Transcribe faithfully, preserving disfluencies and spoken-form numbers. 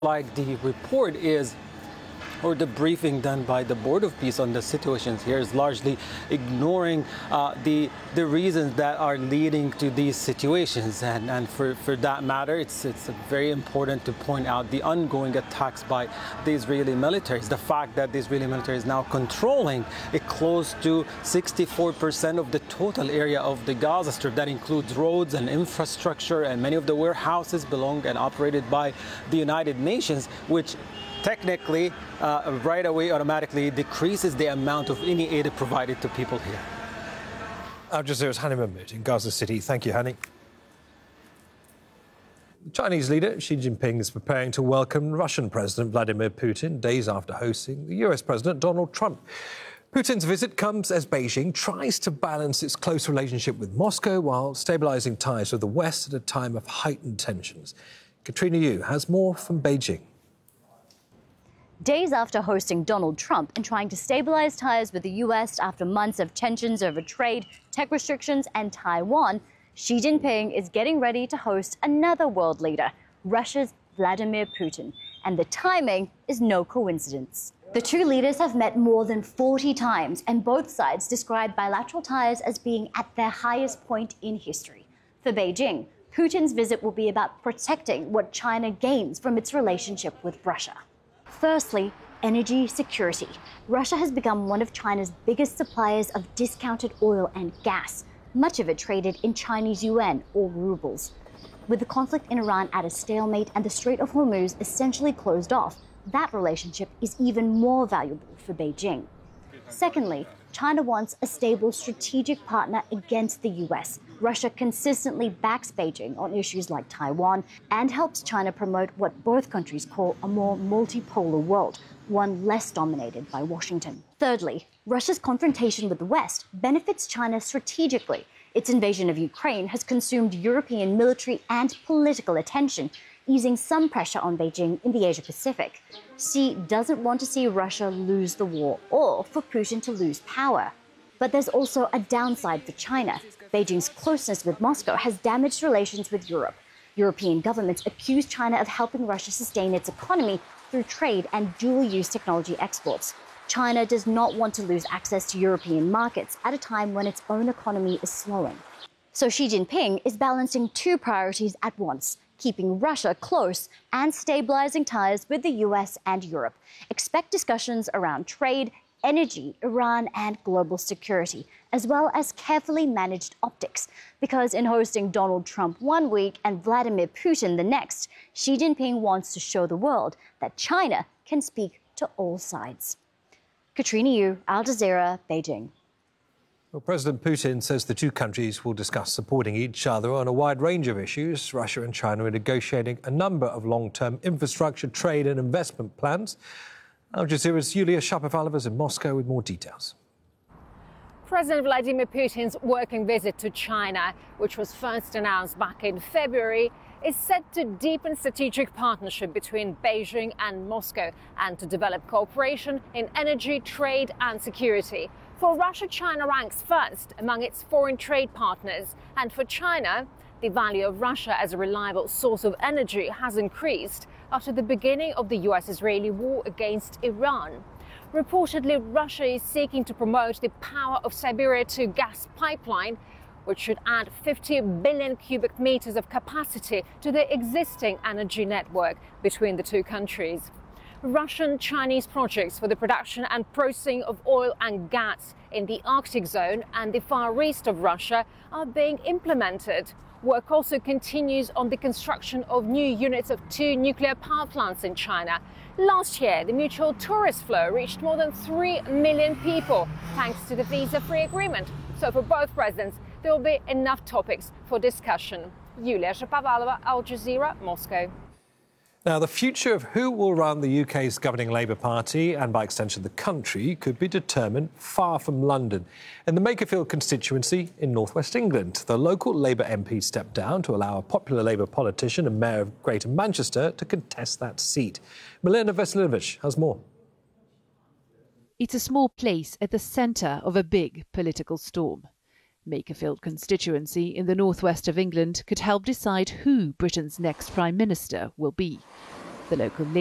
Like the report is, or the briefing done by the Board of Peace on the situations here is largely ignoring uh, the the reasons that are leading to these situations. And, and for, for that matter, it's, it's very important to point out the ongoing attacks by the Israeli military. The fact that the Israeli military is now controlling a close to sixty-four percent of the total area of the Gaza Strip. That includes roads and infrastructure, and many of the warehouses belong and operated by the United Nations, which technically, uh, right away, automatically decreases the amount of any aid provided to people here. Al Jazeera's Hani Mahmoud in Gaza City. Thank you, Hani. The Chinese leader Xi Jinping is preparing to welcome Russian President Vladimir Putin days after hosting the U S President Donald Trump. Putin's visit comes as Beijing tries to balance its close relationship with Moscow while stabilising ties with the West at a time of heightened tensions. Katrina Yu has more from Beijing. Days after hosting Donald Trump and trying to stabilize ties with the U S after months of tensions over trade, tech restrictions and Taiwan, Xi Jinping is getting ready to host another world leader, Russia's Vladimir Putin. And the timing is no coincidence. The two leaders have met more than forty times, and both sides describe bilateral ties as being at their highest point in history. For Beijing, Putin's visit will be about protecting what China gains from its relationship with Russia. Firstly, energy security. Russia has become one of China's biggest suppliers of discounted oil and gas, much of it traded in Chinese yuan or rubles. With the conflict in Iran at a stalemate and the Strait of Hormuz essentially closed off, that relationship is even more valuable for Beijing. Secondly, China wants a stable strategic partner against the U S. Russia consistently backs Beijing on issues like Taiwan and helps China promote what both countries call a more multipolar world, one less dominated by Washington. Thirdly, Russia's confrontation with the West benefits China strategically. Its invasion of Ukraine has consumed European military and political attention, easing some pressure on Beijing in the Asia-Pacific. Xi doesn't want to see Russia lose the war or for Putin to lose power. But there's also a downside for China. Beijing's closeness with Moscow has damaged relations with Europe. European governments accuse China of helping Russia sustain its economy through trade and dual-use technology exports. China does not want to lose access to European markets at a time when its own economy is slowing. So Xi Jinping is balancing two priorities at once: keeping Russia close and stabilizing ties with the U S and Europe. Expect discussions around trade, energy, Iran and global security, as well as carefully managed optics. Because in hosting Donald Trump one week and Vladimir Putin the next, Xi Jinping wants to show the world that China can speak to all sides. Katrina Yu, Al Jazeera, Beijing. Well, President Putin says the two countries will discuss supporting each other on a wide range of issues. Russia and China are negotiating a number of long-term infrastructure, trade and investment plans. Al Jazeera's Yulia Shapovalova is in Moscow with more details. President Vladimir Putin's working visit to China, which was first announced back in February, is set to deepen strategic partnership between Beijing and Moscow and to develop cooperation in energy, trade and security. For Russia, China ranks first among its foreign trade partners. And for China, the value of Russia as a reliable source of energy has increased after the beginning of the U S-Israeli war against Iran. Reportedly, Russia is seeking to promote the Power of Siberia two gas pipeline, which should add fifty billion cubic meters of capacity to the existing energy network between the two countries. Russian-Chinese projects for the production and processing of oil and gas in the Arctic zone and the far east of Russia are being implemented. Work also continues on the construction of new units of two nuclear power plants in China. Last year, the mutual tourist flow reached more than three million people, thanks to the visa-free agreement. So for both presidents, there will be enough topics for discussion. Yulia Shapovalova, Al Jazeera, Moscow. Now, the future of who will run the U K's governing Labour Party, and by extension the country, could be determined far from London. In the Makerfield constituency in northwest England, the local Labour M P stepped down to allow a popular Labour politician and Mayor of Greater Manchester to contest that seat. Milena Veselinovic has more. It's a small place at the centre of a big political storm. Makerfield constituency in the northwest of England could help decide who Britain's next Prime Minister will be. The local